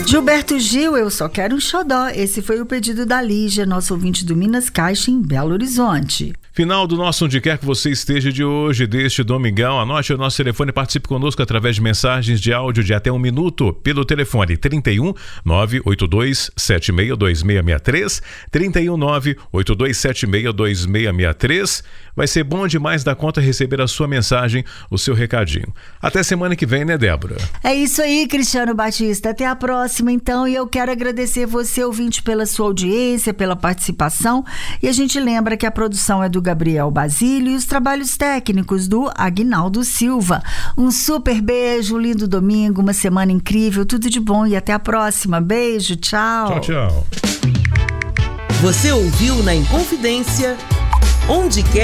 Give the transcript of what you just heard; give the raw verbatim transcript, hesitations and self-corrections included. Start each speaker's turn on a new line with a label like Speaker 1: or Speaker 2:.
Speaker 1: Gilberto Gil, eu só quero um xodó. Esse foi o pedido da Lígia, nosso ouvinte do Minas Caixa, em Belo Horizonte.
Speaker 2: Final do nosso Onde Quer Que Você Esteja de hoje, deste domingão. Anote o nosso telefone e participe conosco através de mensagens de áudio de até um minuto pelo telefone trinta e um, nove oito dois sete seis dois seis seis três, trinta e um, nove oito dois sete seis dois seis seis três. Vai ser bom demais da conta receber a sua mensagem, o seu recadinho. Até semana que vem, né, Débora?
Speaker 1: É isso aí, Cristiano Batista. Até a próxima, então. E eu quero agradecer você, ouvinte, pela sua audiência, pela participação. E a gente lembra que a produção é do Gabriel Basílio e os trabalhos técnicos do Aguinaldo Silva. Um super beijo, um lindo domingo, uma semana incrível, tudo de bom e até a próxima. Beijo, tchau.
Speaker 2: Tchau, tchau.
Speaker 3: Você ouviu na Inconfidência Onde Quer